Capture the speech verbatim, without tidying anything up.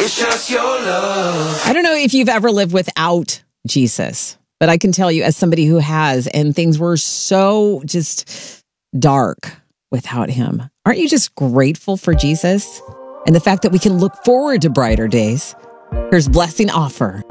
Precious your love. I don't know if you've ever lived without Jesus, but I can tell you as somebody who has, and things were so just dark without him. Aren't you just grateful for Jesus and the fact that we can look forward to brighter days? Here's Blessing Offer